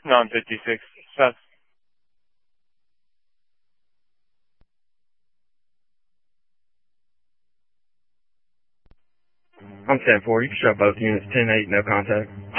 Non-56. South. I'm 10-4. You can show both units 10-8, no contact.